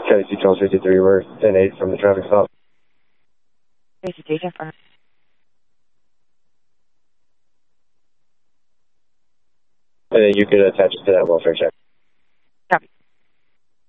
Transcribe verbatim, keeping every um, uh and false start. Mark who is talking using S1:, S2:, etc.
S1: Kelly C twelve fifty-three, we're ten eight from the traffic stop.
S2: fifty-three, confirm.
S1: And then you could attach it to that welfare check.
S2: Copy.